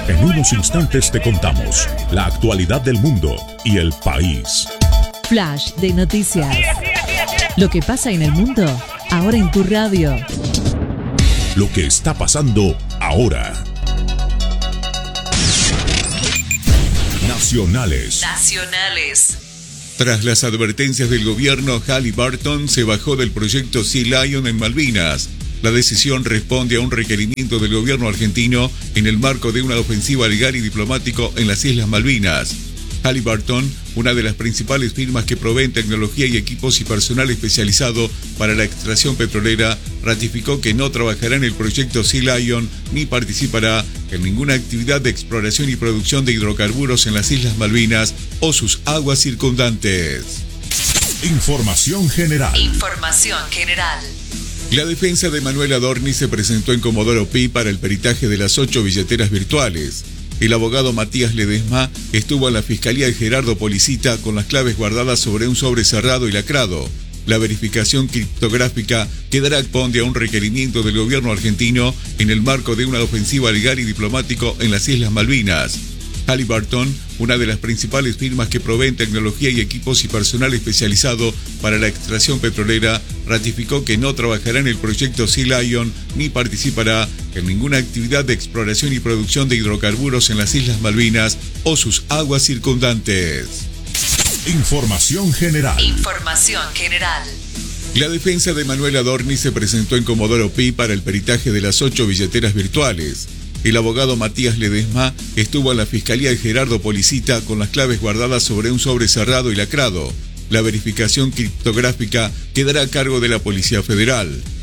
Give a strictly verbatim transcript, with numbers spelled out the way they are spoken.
En unos instantes te contamos la actualidad del mundo y el país. Flash de noticias. Lo que pasa en el mundo, ahora en tu radio. Lo que está pasando ahora. Nacionales. Nacionales. Tras las advertencias del gobierno, Halliburton se bajó del proyecto Sea Lion en Malvinas. La decisión responde a un requerimiento del gobierno argentino en el marco de una ofensiva legal y diplomático en las Islas Malvinas. Halliburton, una de las principales firmas que proveen tecnología y equipos y personal especializado para la extracción petrolera, ratificó que no trabajará en el proyecto Sea Lion ni participará en ninguna actividad de exploración y producción de hidrocarburos en las Islas Malvinas o sus aguas circundantes. Información general. Información general. La defensa de Manuel Adorni se presentó en Comodoro Pi para el peritaje de las ocho billeteras virtuales. El abogado Matías Ledesma estuvo en la Fiscalía de Gerardo Policita con las claves guardadas sobre un sobre cerrado y lacrado. La verificación criptográfica quedará responde a un requerimiento del gobierno argentino en el marco de una ofensiva legal y diplomático en las Islas Malvinas. Halliburton, una de las principales firmas que proveen tecnología y equipos y personal especializado para la extracción petrolera, ratificó que no trabajará en el proyecto Sea Lion ni participará en ninguna actividad de exploración y producción de hidrocarburos en las Islas Malvinas o sus aguas circundantes. Información general. Información general. La defensa de Manuel Adorni se presentó en Comodoro Pi para el peritaje de las ocho billeteras virtuales. El abogado Matías Ledesma estuvo en la Fiscalía de Gerardo Policita con las claves guardadas sobre un sobre cerrado y lacrado. La verificación criptográfica quedará a cargo de la Policía Federal.